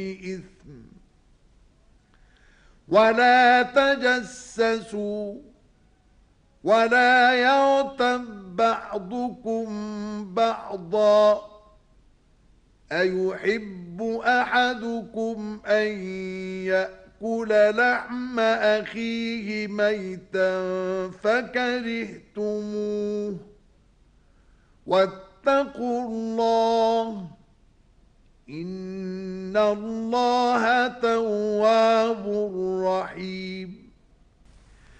إثم ولا تجسسوا ولا يغتب بعضكم بعضا أيحب أحدكم أن يأكل لحم أخيه ميتا فكرهتموه واتقوا الله إن الله تواب رحيم